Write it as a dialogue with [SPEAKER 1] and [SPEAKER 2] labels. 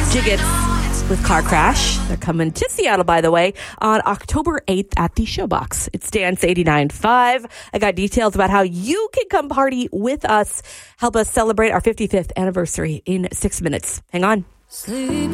[SPEAKER 1] Jiggets with Car Crash. They're coming to Seattle, by the way, on October 8th at the Showbox. It's Dance 89.5. I got details about how you can come party with us. Help us celebrate our 55th anniversary in 6 minutes. Hang on.